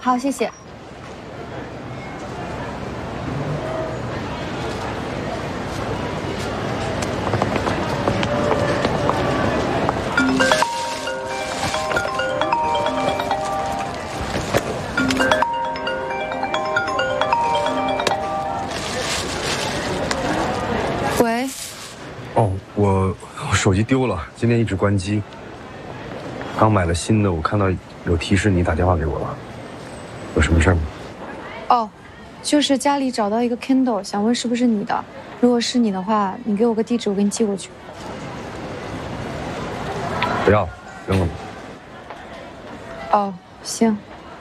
好，谢谢。喂。 哦，我手机丢了，今天一直关机。刚买了新的，我看到有提示你打电话给我了，有什么事吗？ 哦，就是家里找到一个 Kindle， 想问是不是你的。如果是你的话，你给我个地址，我给你寄过去。 不要，扔了吧。 哦，行。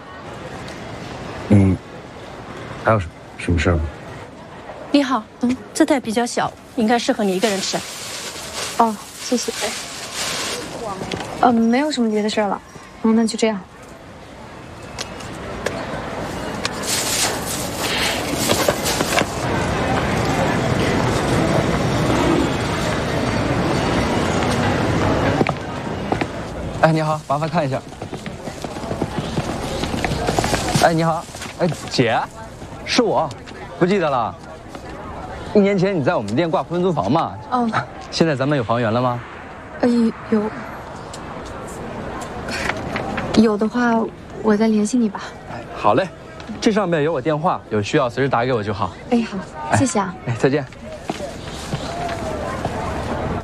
还有什么事吗？ 你好，这袋比较小，应该适合你一个人吃。 哦，谢谢。没有什么别的事儿了。那就这样。 哎，你好，麻烦看一下。哎，你好，哎，姐，是我，不记得了。1年前你在我们店挂分租房嘛？ 哦。 现在咱们有房源了吗？ 有的话，我再联系你吧。 好嘞，这上面有我电话，有需要随时打给我就好。 好，谢谢啊。 再见。